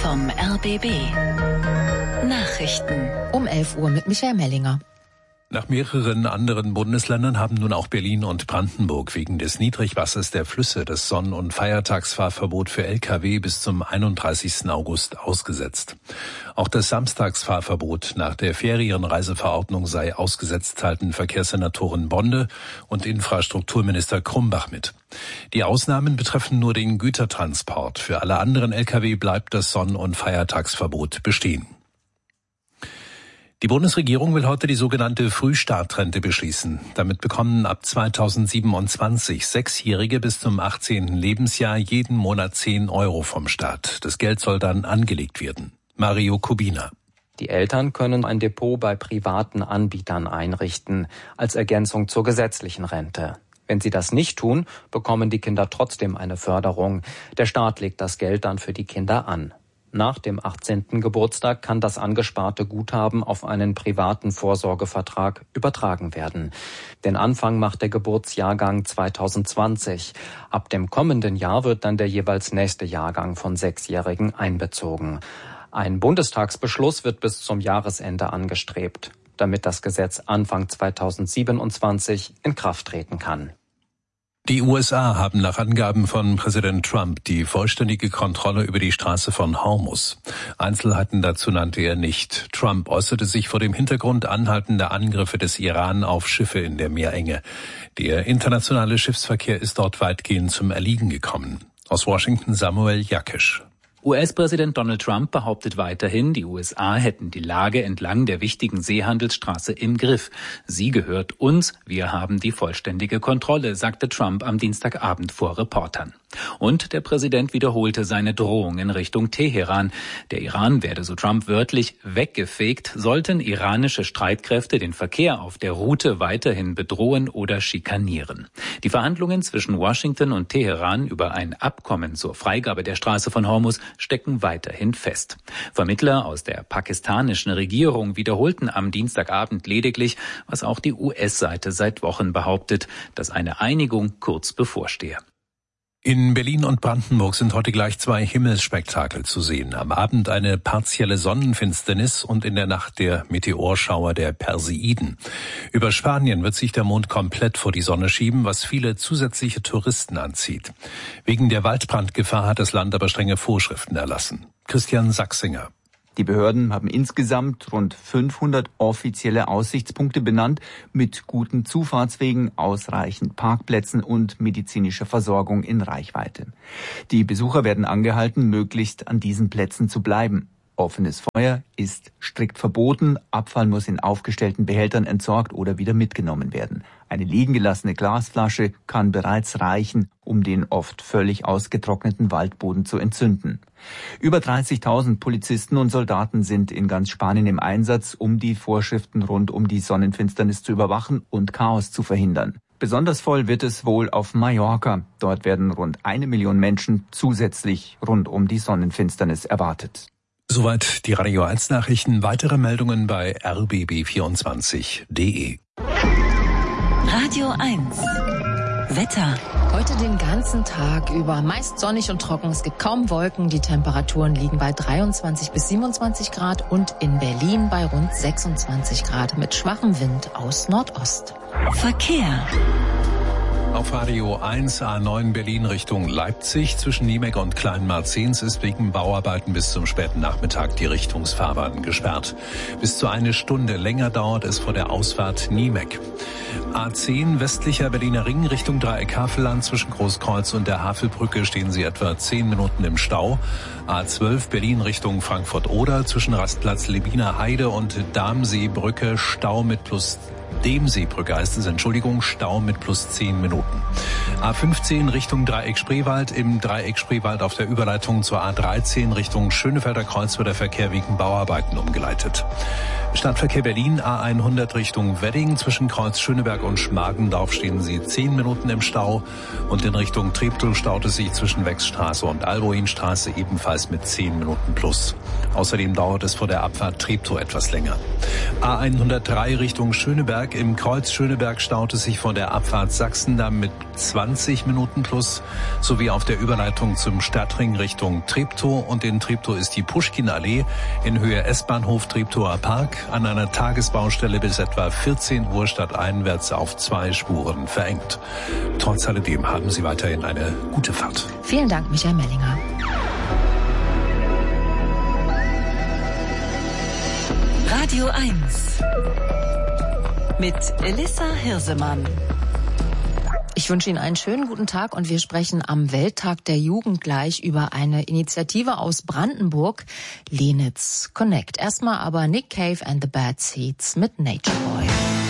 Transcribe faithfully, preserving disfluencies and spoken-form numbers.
vom R B B. Nachrichten um elf Uhr mit Michael Mellinger. Nach mehreren anderen Bundesländern haben nun auch Berlin und Brandenburg wegen des Niedrigwassers der Flüsse das Sonn- und Feiertagsfahrverbot für L K W bis zum einunddreißigsten August ausgesetzt. Auch das Samstagsfahrverbot nach der Ferienreiseverordnung sei ausgesetzt, teilten Verkehrssenatorin Bonde und Infrastrukturminister Krumbach mit. Die Ausnahmen betreffen nur den Gütertransport. Für alle anderen L K W bleibt das Sonn- und Feiertagsverbot bestehen. Die Bundesregierung will heute die sogenannte Frühstartrente beschließen. Damit bekommen ab zweitausendsiebenundzwanzig Sechsjährige bis zum achtzehnten Lebensjahr jeden Monat zehn Euro vom Staat. Das Geld soll dann angelegt werden. Mario Kubina. Die Eltern können ein Depot bei privaten Anbietern einrichten, als Ergänzung zur gesetzlichen Rente. Wenn sie das nicht tun, bekommen die Kinder trotzdem eine Förderung. Der Staat legt das Geld dann für die Kinder an. Nach dem achtzehnten Geburtstag kann das angesparte Guthaben auf einen privaten Vorsorgevertrag übertragen werden. Den Anfang macht der Geburtsjahrgang zweitausendzwanzig. Ab dem kommenden Jahr wird dann der jeweils nächste Jahrgang von Sechsjährigen einbezogen. Ein Bundestagsbeschluss wird bis zum Jahresende angestrebt, damit das Gesetz Anfang zweitausendsiebenundzwanzig in Kraft treten kann. Die U S A haben nach Angaben von Präsident Trump die vollständige Kontrolle über die Straße von Hormuz. Einzelheiten dazu nannte er nicht. Trump äußerte sich vor dem Hintergrund anhaltender Angriffe des Iran auf Schiffe in der Meerenge. Der internationale Schiffsverkehr ist dort weitgehend zum Erliegen gekommen. Aus Washington Samuel Jakisch. U S-Präsident Donald Trump behauptet weiterhin, die U S A hätten die Lage entlang der wichtigen Seehandelsstraße im Griff. Sie gehört uns, wir haben die vollständige Kontrolle, sagte Trump am Dienstagabend vor Reportern. Und der Präsident wiederholte seine Drohung in Richtung Teheran. Der Iran werde, so Trump wörtlich, weggefegt, sollten iranische Streitkräfte den Verkehr auf der Route weiterhin bedrohen oder schikanieren. Die Verhandlungen zwischen Washington und Teheran über ein Abkommen zur Freigabe der Straße von Hormuz stecken weiterhin fest. Vermittler aus der pakistanischen Regierung wiederholten am Dienstagabend lediglich, was auch die U S-Seite seit Wochen behauptet, dass eine Einigung kurz bevorstehe. In Berlin und Brandenburg sind heute gleich zwei Himmelsspektakel zu sehen. Am Abend eine partielle Sonnenfinsternis und in der Nacht der Meteorschauer der Perseiden. Über Spanien wird sich der Mond komplett vor die Sonne schieben, was viele zusätzliche Touristen anzieht. Wegen der Waldbrandgefahr hat das Land aber strenge Vorschriften erlassen. Christian Sachsinger. Die Behörden haben insgesamt rund fünfhundert offizielle Aussichtspunkte benannt, mit guten Zufahrtswegen, ausreichend Parkplätzen und medizinischer Versorgung in Reichweite. Die Besucher werden angehalten, möglichst an diesen Plätzen zu bleiben. Offenes Feuer ist strikt verboten, Abfall muss in aufgestellten Behältern entsorgt oder wieder mitgenommen werden. Eine liegen gelassene Glasflasche kann bereits reichen, um den oft völlig ausgetrockneten Waldboden zu entzünden. Über dreißigtausend Polizisten und Soldaten sind in ganz Spanien im Einsatz, um die Vorschriften rund um die Sonnenfinsternis zu überwachen und Chaos zu verhindern. Besonders voll wird es wohl auf Mallorca. Dort werden rund eine Million Menschen zusätzlich rund um die Sonnenfinsternis erwartet. Soweit die Radio eins Nachrichten. Weitere Meldungen bei r b b vierundzwanzig punkt d e. Radio eins Wetter. Heute den ganzen Tag über meist sonnig und trocken. Es gibt kaum Wolken. Die Temperaturen liegen bei dreiundzwanzig bis siebenundzwanzig Grad und in Berlin bei rund sechsundzwanzig Grad mit schwachem Wind aus Nordost. Verkehr. Auf Radio eins A neun Berlin Richtung Leipzig zwischen Niemek und Kleinmarzens ist wegen Bauarbeiten bis zum späten Nachmittag die Richtungsfahrbahn gesperrt. Bis zu eine Stunde länger dauert es vor der Ausfahrt Niemek. A zehn westlicher Berliner Ring Richtung Dreieck Havelland zwischen Großkreuz und der Havelbrücke stehen Sie etwa zehn Minuten im Stau. A zwölf Berlin Richtung Frankfurt-Oder zwischen Rastplatz Lebiner Heide und Damseebrücke Stau mit plus Demseebrücke heißt es, Entschuldigung, Stau mit plus zehn Minuten. A fünfzehn Richtung Dreieck Spreewald, im Dreieck Spreewald auf der Überleitung zur A dreizehn Richtung Schönefelder Kreuz wird der Verkehr wegen Bauarbeiten umgeleitet. Stadtverkehr Berlin, A hundert Richtung Wedding, zwischen Kreuz Schöneberg und Schmargendorf stehen Sie zehn Minuten im Stau und in Richtung Treptow staut es sich zwischen Wechsstraße und Alboinstraße ebenfalls mit zehn Minuten plus. Außerdem dauert es vor der Abfahrt Treptow etwas länger. A hundertdrei Richtung Schöneberg Schöneberg. Im Kreuz Schöneberg staut es sich von der Abfahrt Sachsendamm mit zwanzig Minuten plus, sowie auf der Überleitung zum Stadtring Richtung Treptow. Und in Treptow ist die Puschkinallee in Höhe S-Bahnhof Treptower Park an einer Tagesbaustelle bis etwa vierzehn Uhr stadteinwärts auf zwei Spuren verengt. Trotz alledem haben Sie weiterhin eine gute Fahrt. Vielen Dank, Michael Mellinger. Radio eins mit Elissa Hirsemann. Ich wünsche Ihnen einen schönen guten Tag und wir sprechen am Welttag der Jugend gleich über eine Initiative aus Brandenburg, Lenitz Connect. Erstmal aber Nick Cave and the Bad Seeds mit Nature Boy.